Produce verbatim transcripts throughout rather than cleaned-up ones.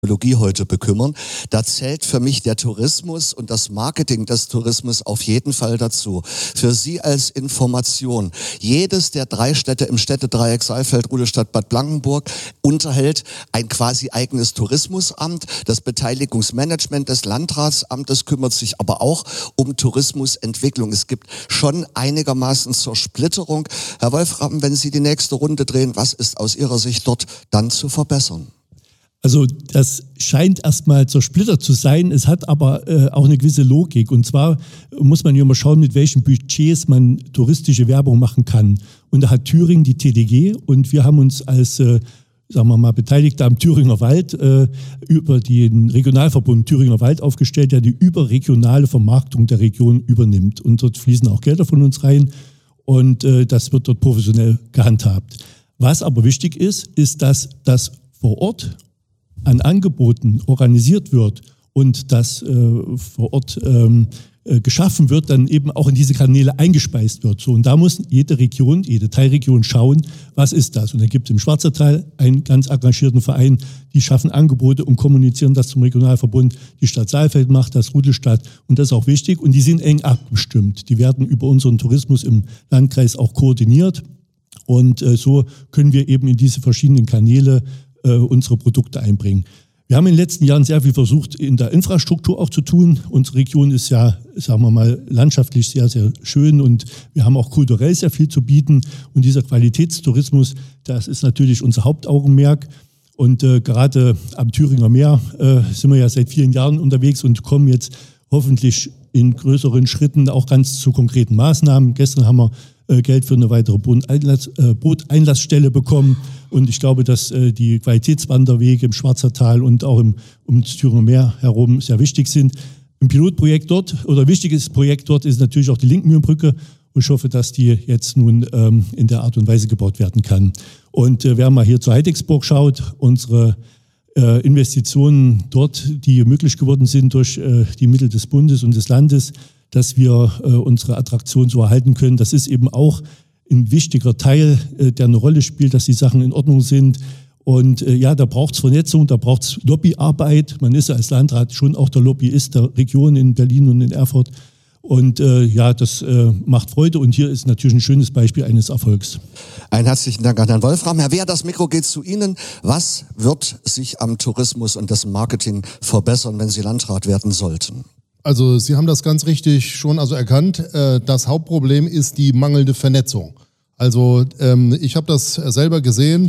Technologie heute bekümmern. Da zählt für mich der Tourismus und das Marketing des Tourismus auf jeden Fall dazu. Für Sie als Information: Jedes der drei Städte im Städtedreieck Saalfeld, Rudolstadt, Bad Blankenburg unterhält ein quasi eigenes Tourismusamt. Das Beteiligungsmanagement des Landratsamtes kümmert sich aber auch um Tourismusentwicklung. Es gibt schon einigermaßen Zersplitterung. Herr Wolfram, wenn Sie die nächste Runde drehen, was ist aus Ihrer Sicht dort dann zu verbessern? Also das scheint erstmal zersplittert zu sein, es hat aber äh, auch eine gewisse Logik. Und zwar muss man ja mal schauen, mit welchen Budgets man touristische Werbung machen kann. Und da hat Thüringen die T D G und wir haben uns als, äh, sagen wir mal, Beteiligte am Thüringer Wald äh, über den Regionalverbund Thüringer Wald aufgestellt, der die überregionale Vermarktung der Region übernimmt. Und dort fließen auch Gelder von uns rein und äh, das wird dort professionell gehandhabt. Was aber wichtig ist, ist, dass das vor Ort an Angeboten organisiert wird und das äh, vor Ort ähm, äh, geschaffen wird, dann eben auch in diese Kanäle eingespeist wird. So, und da muss jede Region, jede Teilregion schauen, was ist das? Und dann gibt es im Schwarzertal einen ganz engagierten Verein, die schaffen Angebote und kommunizieren das zum Regionalverbund. Die Stadt Saalfeld macht das, Rudolstadt, und das ist auch wichtig. Und die sind eng abgestimmt. Die werden über unseren Tourismus im Landkreis auch koordiniert. Und äh, so können wir eben in diese verschiedenen Kanäle unsere Produkte einbringen. Wir haben in den letzten Jahren sehr viel versucht, in der Infrastruktur auch zu tun. Unsere Region ist ja, sagen wir mal, landschaftlich sehr, sehr schön und wir haben auch kulturell sehr viel zu bieten. Und dieser Qualitätstourismus, das ist natürlich unser Hauptaugenmerk. Und äh, gerade am Thüringer Meer äh, sind wir ja seit vielen Jahren unterwegs und kommen jetzt hoffentlich in größeren Schritten auch ganz zu konkreten Maßnahmen. Gestern haben wir äh, Geld für eine weitere Booteinlass, äh, Booteinlassstelle bekommen. Und ich glaube, dass äh, die Qualitätswanderwege im Schwarzertal und auch im, um das Thüringer Meer herum sehr wichtig sind. Ein Pilotprojekt dort oder ein wichtiges Projekt dort ist natürlich auch die Linkenmühlenbrücke. Und ich hoffe, dass die jetzt nun ähm, in der Art und Weise gebaut werden kann. Und äh, wer mal hier zur Heidexburg schaut, unsere äh, Investitionen dort, die möglich geworden sind durch äh, die Mittel des Bundes und des Landes, dass wir äh, unsere Attraktion so erhalten können, das ist eben auch ein wichtiger Teil, der eine Rolle spielt, dass die Sachen in Ordnung sind. Und äh, ja, da braucht es Vernetzung, da braucht es Lobbyarbeit. Man ist ja als Landrat schon auch der Lobbyist der Region in Berlin und in Erfurt. Und äh, ja, das äh, macht Freude und hier ist natürlich ein schönes Beispiel eines Erfolgs. Einen herzlichen Dank an Herrn Wolfram. Herr Wehr, das Mikro geht zu Ihnen. Was wird sich am Tourismus und dessen Marketing verbessern, wenn Sie Landrat werden sollten? Also Sie haben das ganz richtig schon also erkannt. Das Hauptproblem ist die mangelnde Vernetzung. Also ich habe das selber gesehen,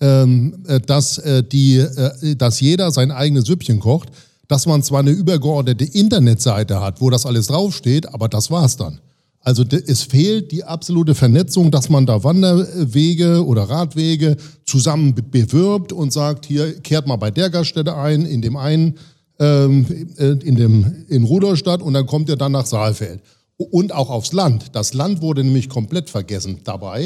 dass, die, dass jeder sein eigenes Süppchen kocht, dass man zwar eine übergeordnete Internetseite hat, wo das alles draufsteht, aber das war's dann. Also es fehlt die absolute Vernetzung, dass man da Wanderwege oder Radwege zusammen bewirbt und sagt, hier kehrt mal bei der Gaststätte ein, in dem einen, in, dem, in Rudolstadt und dann kommt ihr dann nach Saalfeld. Und auch aufs Land. Das Land wurde nämlich komplett vergessen dabei.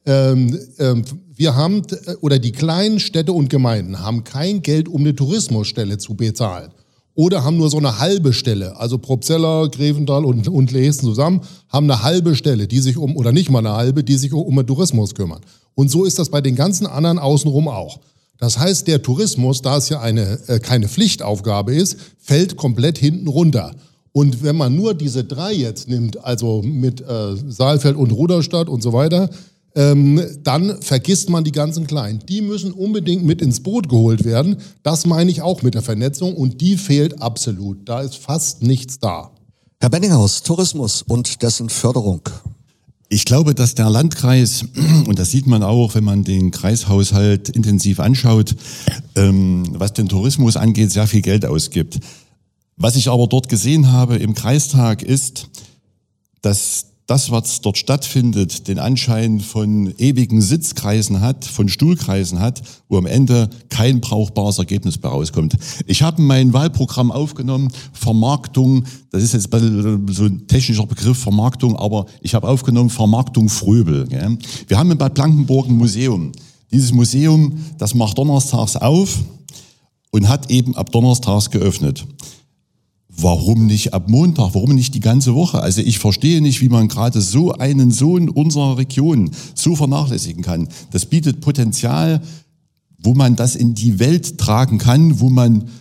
Wir haben, oder die kleinen Städte und Gemeinden haben kein Geld, um eine Tourismusstelle zu bezahlen. Oder haben nur so eine halbe Stelle. Also Probstzella, Grevental und, und Lehsen zusammen haben eine halbe Stelle, die sich um, oder nicht mal eine halbe, die sich um den Tourismus kümmern. Und so ist das bei den ganzen anderen außenrum auch. Das heißt, der Tourismus, da es ja eine, äh, keine Pflichtaufgabe ist, fällt komplett hinten runter. Und wenn man nur diese drei jetzt nimmt, also mit äh, Saalfeld und Rudolstadt und so weiter, ähm, dann vergisst man die ganzen Kleinen. Die müssen unbedingt mit ins Boot geholt werden. Das meine ich auch mit der Vernetzung und die fehlt absolut. Da ist fast nichts da. Herr Benninghaus, Tourismus und dessen Förderung. Ich glaube, dass der Landkreis, und das sieht man auch, wenn man den Kreishaushalt intensiv anschaut, ähm, was den Tourismus angeht, sehr viel Geld ausgibt. Was ich aber dort gesehen habe im Kreistag ist, dass das, was dort stattfindet, den Anschein von ewigen Sitzkreisen hat, von Stuhlkreisen hat, wo am Ende kein brauchbares Ergebnis mehr rauskommt. Ich habe mein Wahlprogramm aufgenommen, Vermarktung, das ist jetzt so ein technischer Begriff, Vermarktung, aber ich habe aufgenommen Vermarktung Fröbel. Gell? Wir haben in Bad Blankenburg ein Museum. Dieses Museum, das macht donnerstags auf und hat eben ab donnerstags geöffnet. Warum nicht ab Montag? Warum nicht die ganze Woche? Also ich verstehe nicht, wie man gerade so einen Sohn unserer Region so vernachlässigen kann. Das bietet Potenzial wo man das in die Welt tragen kann, wo man